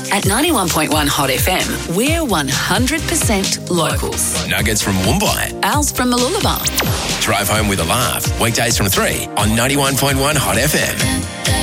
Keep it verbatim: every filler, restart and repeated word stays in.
At ninety-one point one Hot F M, we're one hundred percent locals. Nuggets from Mumbai. Al's from Mooloolaba. Drive home with a laugh. Weekdays from three on ninety-one point one Hot F M.